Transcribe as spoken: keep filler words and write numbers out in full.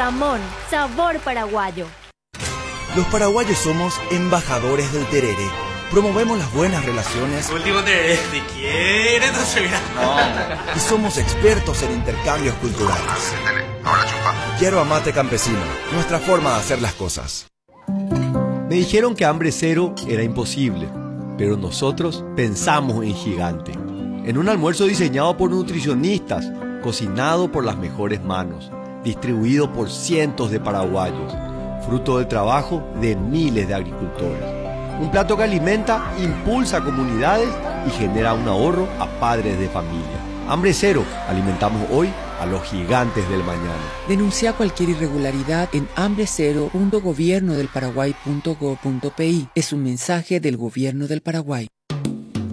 Jamón, sabor paraguayo. Los paraguayos somos embajadores del tereré. Promovemos las buenas relaciones. Último tereré, si quiere, no se verá. No. Y somos expertos en intercambios culturales. Ahora chupa. Yerba mate campesino, nuestra forma de hacer las cosas. Me dijeron que hambre cero era imposible, pero nosotros pensamos en gigante. En un almuerzo diseñado por nutricionistas, cocinado por las mejores manos, distribuido por cientos de paraguayos, fruto del trabajo de miles de agricultores. Un plato que alimenta, impulsa comunidades y genera un ahorro a padres de familia. Hambre cero, alimentamos hoy a los gigantes del mañana. Denuncia cualquier irregularidad en hambre cero punto gobierno del paraguay punto gob punto pe. Es un mensaje del Gobierno del Paraguay.